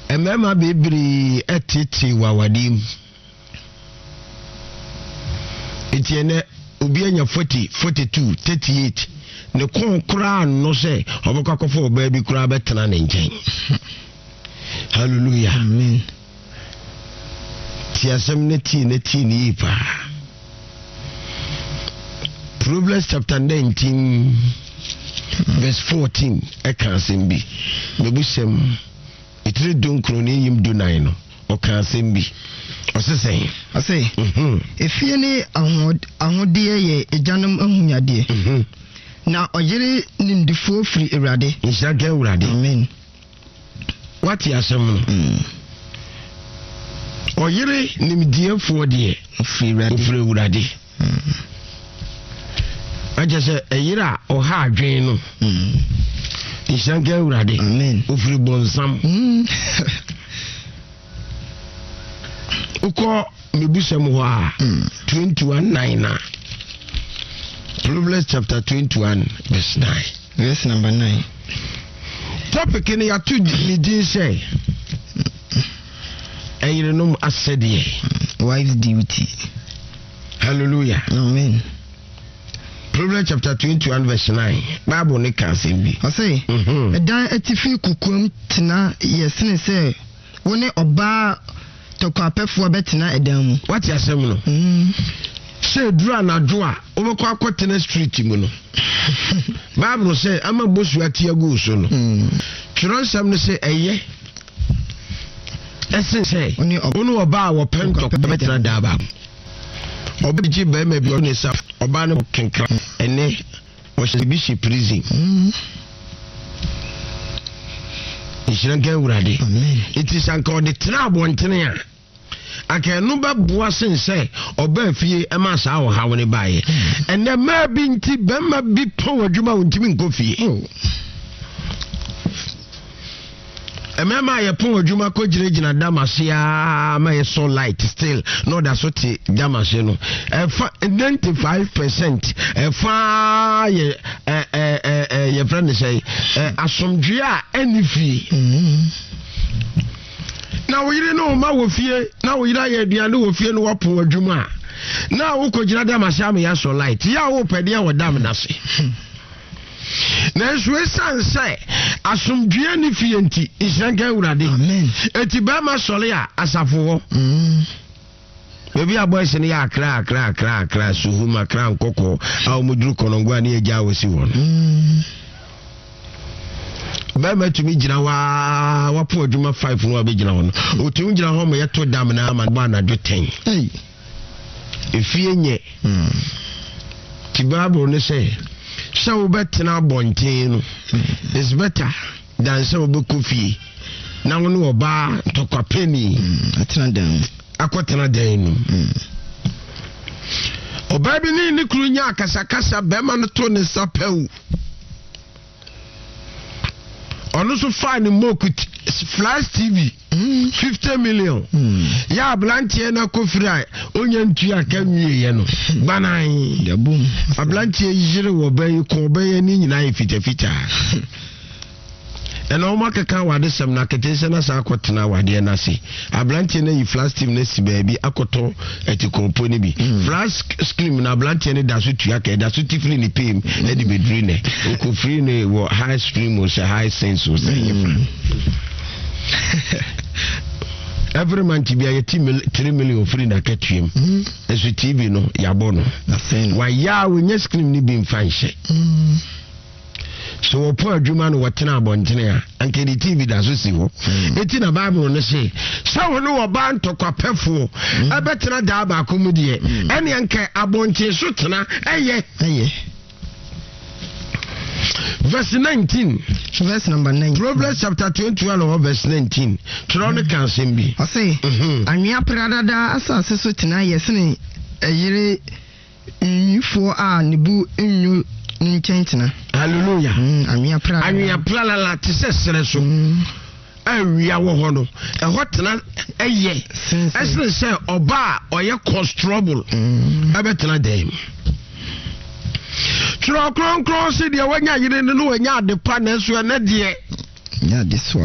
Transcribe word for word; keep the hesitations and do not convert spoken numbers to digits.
emema bebiri etiti wawadim etiene obi anya forty, forty-two, thirty-eight ne kon kura no se obekwa kofo oba bi kura betena ne nchen. Hallelujah. Amen. Ti asem ne ti ne ti ni pa. Proverbs chapter nineteen verse fourteen e kan sem bi. Mebusem itire don kroni yim do nine no. O kan sem bi. O se sen. I say. Mhm. Efie ni ahod ahode ye ejanum ahunyade. Mhm. Na oyere nimdifo firi Ewurade. Nshaka Ewurade. Amen. What you asem no? Mm. Oyere nimdiefo de Firi Ewurade. ofre Ewurade. Mm. Aja se eyira oha adwen no. Mm. Nshaka Ewurade. Amen. Ofre bonsam. Mm. Uko mebusem ho a twenty-one nine na. Proverbs chapter twenty-one verse nine. Verse number nine. Topic in ya to ni din say. Eyirenom asede. Wife's duty. Hallelujah. Amen. Proverbs chapter twenty-one verse nine. Bible ne kan sem bi. I say. Mhm. Edan atifi kukum tena yesene say woni oba tokapefo betena edan mu. What you asem no? Mm. Say dura na doa obekọ akotena street mu no. Bible say ama bosu atia go so no. Mm. Twironsam no say eye. Esen say Oni onu oba wo pento betena da ba. Obi ji ba ma bi oni sa oba no kenkra ene wo se bi shi prison. Mm. Nshiranga Ewurade. Amen. It is anko de tena abontene a aka no ba boa sense oba afie e ma sa wo hawo ne bae ene ma bi nti be ma bi pon adwuma wontimi nkofie Oh. emema ye pon adwuma ko giregina damase a ma ye so light still no da so ti damase no e fa ninety-five percent e fa ye eh eh eh ye friend say asomdwe a enifi. Mm. Na wo yire no ma wo fie na wo yire ya aduane wo fie no wapo adwuma na wo kogina dam asam ya so light ya wo pede ya wo dam na se na so esan sai asomdue ni fie nti Nshaka Ewurade. Amen. Eti ba ma sole a asafo wo Mm. bebi aboys ne ya akra akra akra akra suhuma akra nkoko a omuduru konongwa ne eja wosi won. Mm. Ba ma tumi gina wa wapo adwuma five no abegina won o tumi gina ho ma yeto dam na ama ba na do ten. Hey. Efie nye. Mm. Ti Bible ne say so betena bonten no is better than so be kofi na wonu oba tokapeni Atena dan. akotena dan no. Oba bi ni ni kru nya akasakasa be ma no to ne sapew onu so fine mokut flash T V Mm. fifty million. Mm. Ya ablantie na kofira onya ntu aka nwie no banan Ya boom. ablantie yire wo bayi ko bayi ni nyina ifita fita ena o makaka wade sem na ketese na sa akotena wade na se ablantie na yi flash team na si baabi akoto etikompo ni bi flash screen na ablantie ne da so tua ka da so tifri ni pem e di bedri ne ko free ne wo high stream o se high sense o se every month be a three million free na ketuem eso T V no yabo no wa ya we nye screen ni bi mfanhye so opo adwuma no wotena abontene a anke di T V da so si ho eti na Bible no say sawo no oba ntokwa pefo ebetena da ba komu de ene anke abonche so tena eye Eye. verse nineteen. Verse number nine. Proverbs chapter twenty-one verse nineteen. Tron kan sembi. I say, anwea pradada asase so tena yesene eyire nyufo a nebu enyu nkyentena. Hallelujah. Mm, anwea pradada. Anwea pradada te sesere so. Awia wo ho no. E hotena eye. Esene say oba oye cause trouble. Abetena dem. Tro kron kron se de wanya yire no wanya adepa na so na de Yeah, this one.